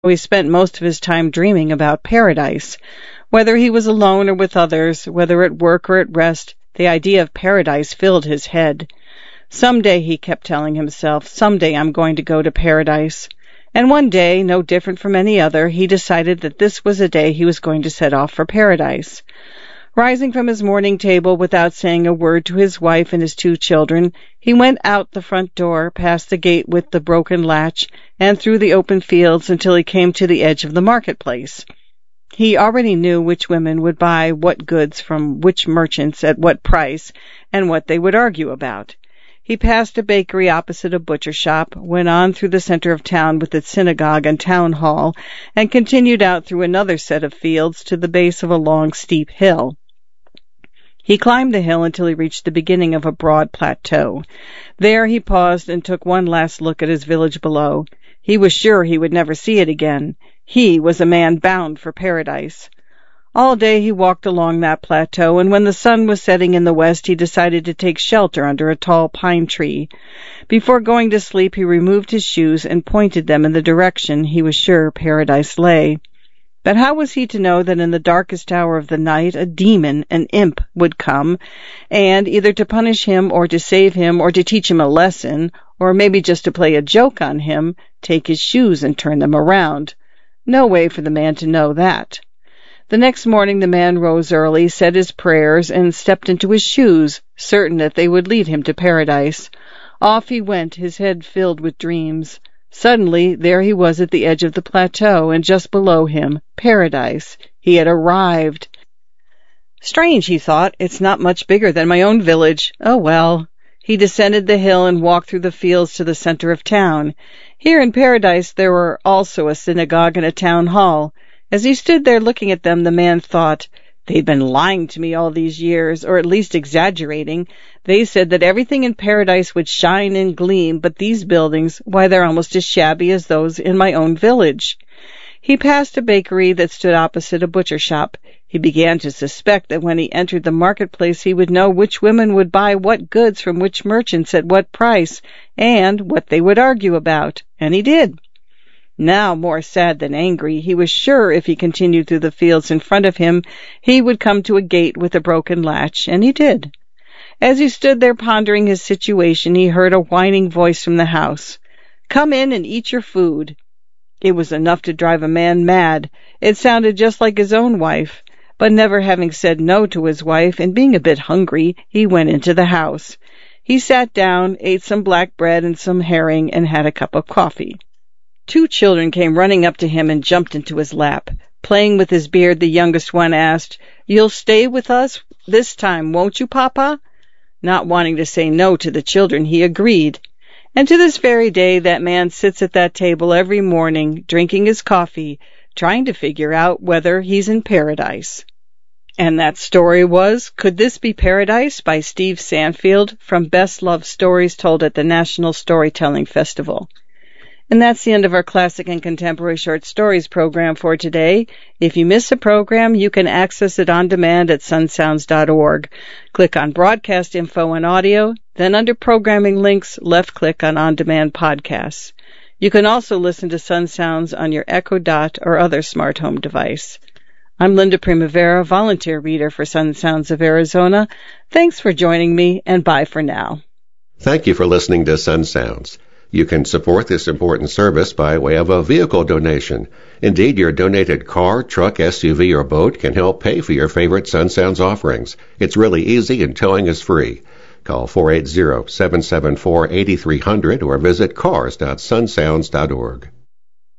He spent most of his time dreaming about paradise. Whether he was alone or with others, whether at work or at rest, the idea of paradise filled his head. Someday, he kept telling himself, someday I'm going to go to paradise. And one day, no different from any other, he decided that this was a day he was going to set off for paradise. Rising from his morning table without saying a word to his wife and his 2 children, he went out the front door, past the gate with the broken latch, and through the open fields until he came to the edge of the marketplace. He already knew which women would buy what goods from which merchants at what price, and what they would argue about. He passed a bakery opposite a butcher shop, went on through the center of town with its synagogue and town hall, and continued out through another set of fields to the base of a long, steep hill. He climbed the hill until he reached the beginning of a broad plateau. There he paused and took one last look at his village below. He was sure he would never see it again. He was a man bound for paradise. All day he walked along that plateau, and when the sun was setting in the west, he decided to take shelter under a tall pine tree. Before going to sleep, he removed his shoes and pointed them in the direction he was sure paradise lay. But how was he to know that in the darkest hour of the night a demon, an imp, would come, and, either to punish him or to save him or to teach him a lesson, or maybe just to play a joke on him, take his shoes and turn them around? No way for the man to know that. The next morning the man rose early, said his prayers, and stepped into his shoes, certain that they would lead him to paradise. Off he went, his head filled with dreams. Suddenly, there he was at the edge of the plateau, and just below him, paradise. He had arrived. Strange, he thought. It's not much bigger than my own village. Oh, well. He descended the hill and walked through the fields to the center of town. Here in paradise there were also a synagogue and a town hall. As he stood there looking at them, the man thought, they'd been lying to me all these years, or at least exaggerating. They said that everything in paradise would shine and gleam, but these buildings, why, they're almost as shabby as those in my own village. He passed a bakery that stood opposite a butcher shop. He began to suspect that when he entered the marketplace he would know which women would buy what goods from which merchants at what price, and what they would argue about, and he did. Now, more sad than angry, he was sure if he continued through the fields in front of him, he would come to a gate with a broken latch, and he did. As he stood there pondering his situation, he heard a whining voice from the house. "Come in and eat your food." It was enough to drive a man mad. It sounded just like his own wife. But never having said no to his wife, and being a bit hungry, he went into the house. He sat down, ate some black bread and some herring, and had a cup of coffee. 2 children came running up to him and jumped into his lap. Playing with his beard, the youngest one asked, "You'll stay with us this time, won't you, Papa?" Not wanting to say no to the children, he agreed. And to this very day, that man sits at that table every morning, drinking his coffee, trying to figure out whether he's in paradise. And that story was Could This Be Paradise by Steve Sanfield from Best Love Stories Told at the National Storytelling Festival. And that's the end of our Classic and Contemporary Short Stories program for today. If you miss a program, you can access it on demand at sunsounds.org. Click on Broadcast Info and Audio, then under Programming Links, left-click on Demand Podcasts. You can also listen to Sun Sounds on your Echo Dot or other smart home device. I'm Linda Primavera, volunteer reader for Sun Sounds of Arizona. Thanks for joining me, and bye for now. Thank you for listening to Sun Sounds. You can support this important service by way of a vehicle donation. Indeed, your donated car, truck, SUV, or boat can help pay for your favorite Sun Sounds offerings. It's really easy and towing is free. Call 480-774-8300 or visit cars.sunsounds.org.